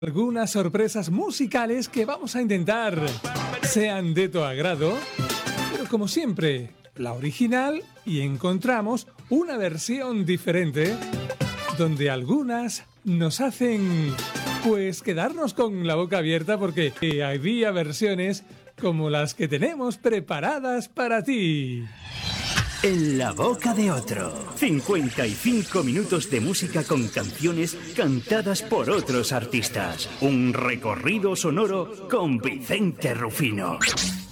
Algunas sorpresas musicales que vamos a intentar sean de tu agrado, pero como siempre, la original, y encontramos una versión diferente donde algunas nos hacen pues quedarnos con la boca abierta porque había versiones como las que tenemos preparadas para ti. En la boca de otro. 55 minutos de música con canciones cantadas por otros artistas. Un recorrido sonoro con Vicente Rufino.